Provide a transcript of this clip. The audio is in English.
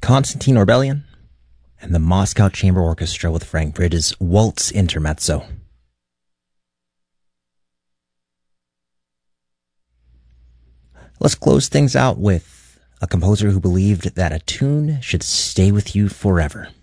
Constantine Orbelian and the Moscow Chamber Orchestra with Frank Bridges' Waltz Intermezzo. Let's close things out with a composer who believed that a tune should stay with you forever.